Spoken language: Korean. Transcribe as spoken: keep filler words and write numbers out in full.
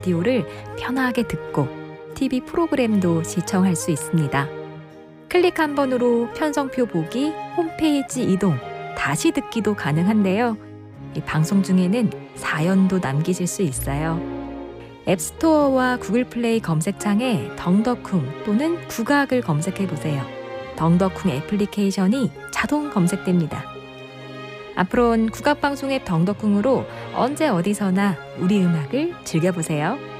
라디오를 편하게 듣고 티비 프로그램도 시청할 수 있습니다. 클릭 한 번으로 편성표 보기, 홈페이지 이동, 다시 듣기도 가능한데요. 이 방송 중에는 사연도 남기실 수 있어요. 앱스토어와 구글 플레이 검색창에 덩더쿵 또는 국악을 검색해 보세요. 덩더쿵 애플리케이션이 자동 검색됩니다. 앞으로는 국악방송 앱 덩더쿵으로 언제 어디서나 우리 음악을 즐겨보세요.